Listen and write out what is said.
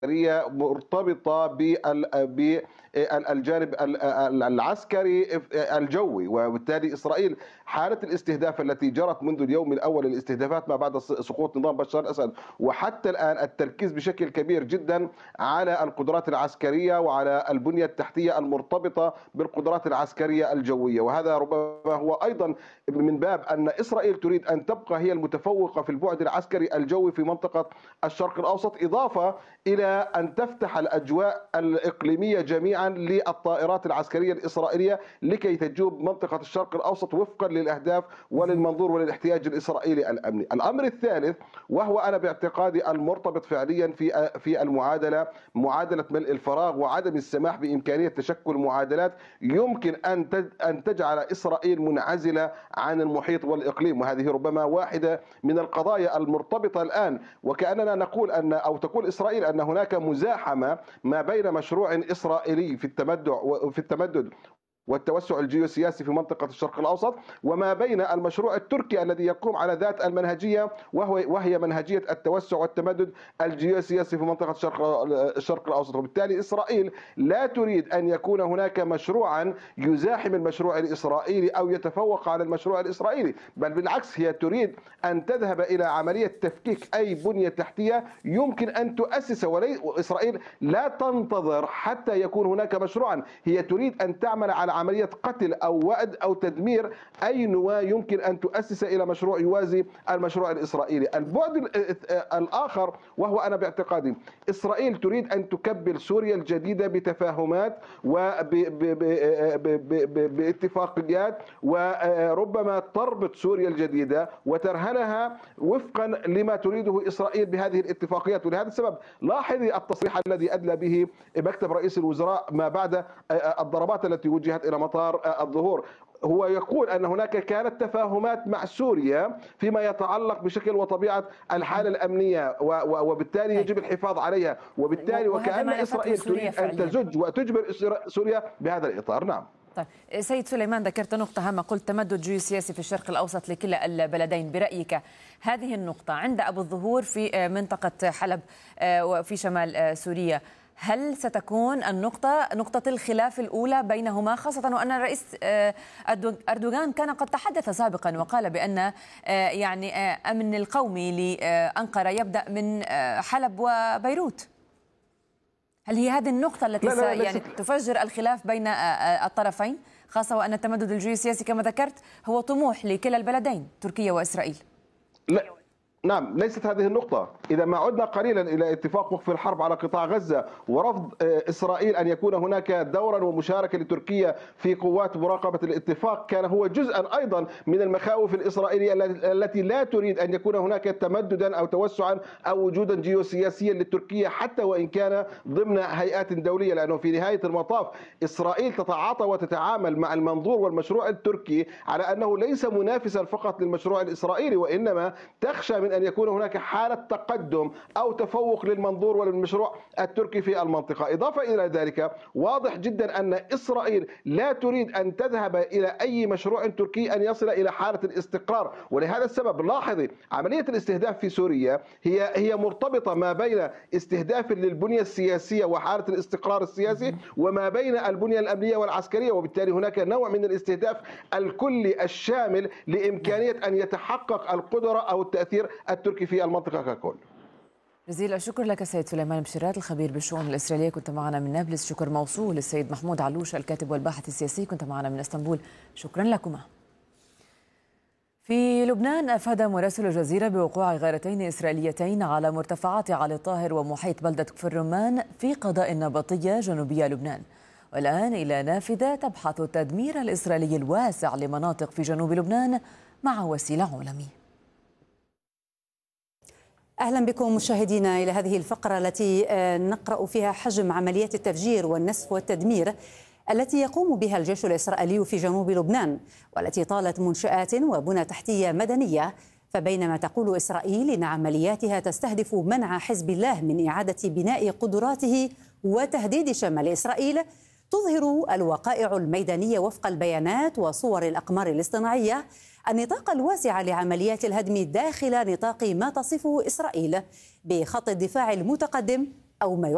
مرتبطة بالجانب العسكري الجوي، وبالتالي إسرائيل حالة الاستهداف التي جرت منذ اليوم الأول، الاستهدافات ما بعد سقوط نظام بشار الأسد وحتى الآن، التركيز بشكل كبير جدا على القدرات العسكرية وعلى البنية التحتية المرتبطة بالقدرات العسكرية الجوية. وهذا ربما هو أيضا من باب أن إسرائيل تريد أن تبقى هي المتفوقة في البعد العسكري الجوي في منطقة الشرق الأوسط، إضافة إلى أن تفتح الأجواء الإقليمية جميعا للطائرات العسكرية الإسرائيلية لكي تجوب منطقة الشرق الأوسط وفقا للأهداف وللمنظور وللاحتياج الإسرائيلي الأمني. الأمر الثالث، وهو أنا باعتقادي المرتبط فعليا في المعادلة، معادلة ملء الفراغ وعدم السماح بإمكانية تشكل معادلات يمكن أن تجعل إسرائيل منعزلة عن المحيط والإقليم. وهذه ربما واحدة من القضايا المرتبطة الآن، وكأننا نقول أو تقول إسرائيل أن هناك مزاحمة ما بين مشروع إسرائيلي في التمدد والتوسع الجيوسياسي في منطقة الشرق الأوسط، وما بين المشروع التركي الذي يقوم على ذات المنهجية وهي منهجية التوسع والتمدد الجيوسياسي في منطقة الشرق الأوسط. وبالتالي إسرائيل لا تريد أن يكون هناك مشروعا يزاحم المشروع الإسرائيلي أو يتفوق على المشروع الإسرائيلي، بل بالعكس هي تريد أن تذهب إلى عملية تفكيك أي بنية تحتية يمكن أن تؤسس. وإسرائيل لا تنتظر حتى يكون هناك مشروعا، هي تريد أن تعمل على عملية قتل أو وأد أو تدمير أي نواة يمكن أن تؤسس إلى مشروع يوازي المشروع الإسرائيلي. البعد الآخر، وهو أنا باعتقادي إسرائيل تريد أن تكبل سوريا الجديدة بتفاهمات وباتفاقيات، وربما تربط سوريا الجديدة وترهنها وفقا لما تريده إسرائيل بهذه الاتفاقيات. ولهذا السبب لاحظي التصريح الذي أدلى به مكتب رئيس الوزراء ما بعد الضربات التي وجهت إلى مطار الظهور. هو يقول أن هناك كانت تفاهمات مع سوريا فيما يتعلق بشكل وطبيعة الحالة الأمنية، وبالتالي يجب الحفاظ عليها، وبالتالي وكأن إسرائيل تريد أن تزج وتجبر سوريا بهذا الإطار. نعم. طيب سيد سليمان، ذكرت نقطة هامة، قلت تمدد جيوسياسي في الشرق الأوسط لكلا البلدين. برأيك هذه النقطة عند أبو الظهور في منطقة حلب وفي شمال سوريا، هل ستكون نقطة الخلاف الأولى بينهما، خاصة وأن الرئيس أردوغان كان قد تحدث سابقا وقال بأن يعني أمن القومي لأنقرة يبدأ من حلب وبيروت؟ هل هي هذه النقطة التي يعني تفجر الخلاف بين الطرفين، خاصة وأن التمدد الجيوسياسي كما ذكرت هو طموح لكلا البلدين تركيا وإسرائيل؟ لا. نعم، ليست هذه النقطة. إذا ما عدنا قليلا إلى اتفاق وقف الحرب على قطاع غزة ورفض إسرائيل أن يكون هناك دورا ومشاركة لتركيا في قوات مراقبة الاتفاق، كان هو جزءا أيضا من المخاوف الإسرائيلية التي لا تريد أن يكون هناك تمددا أو توسعا أو وجودا جيوسياسيا لتركيا حتى وإن كان ضمن هيئات دولية، لأنه في نهاية المطاف إسرائيل تتعاطى وتتعامل مع المنظور والمشروع التركي على أنه ليس منافسا فقط للمشروع الإسرائيلي، وإنما تخشى من أن يكون هناك حالة تقدم أو تفوق للمنظور وللمشروع التركي في المنطقة. إضافة إلى ذلك، واضح جدا أن إسرائيل لا تريد أن تذهب إلى أي مشروع تركي أن يصل إلى حالة الاستقرار. ولهذا السبب لاحظي عملية الاستهداف في سوريا هي مرتبطة ما بين استهداف للبنية السياسية وحالة الاستقرار السياسي وما بين البنية الأمنية والعسكرية، وبالتالي هناك نوع من الاستهداف الكلي الشامل لإمكانية أن يتحقق القدرة أو التأثير التركي في المنطقة ككل. جزيل الشكر لك سيد سليمان بشيرات، الخبير بالشؤون الإسرائيلية، كنت معنا من نابلس. شكر موصول للسيد محمود علوش الكاتب والباحث السياسي، كنت معنا من اسطنبول. شكرا لكما. في لبنان أفاد مراسل الجزيرة بوقوع غارتين إسرائيليتين على مرتفعات علي الطاهر ومحيط بلدة كفر الرمان في قضاء النبطية جنوبية لبنان. والآن إلى نافذة تبحث التدمير الإسرائيلي الواسع لمناطق في جنوب لبنان مع وسيلة علمي. أهلا بكم مشاهدينا إلى هذه الفقرة التي نقرأ فيها حجم عمليات التفجير والنسف والتدمير التي يقوم بها الجيش الإسرائيلي في جنوب لبنان، والتي طالت منشآت وبنى تحتية مدنية. فبينما تقول إسرائيل إن عملياتها تستهدف منع حزب الله من إعادة بناء قدراته وتهديد شمال إسرائيل، تظهر الوقائع الميدانية وفق البيانات وصور الأقمار الاصطناعية النطاق الواسع لعمليات الهدم داخل نطاق ما تصفه إسرائيل بخط الدفاع المتقدم أو ما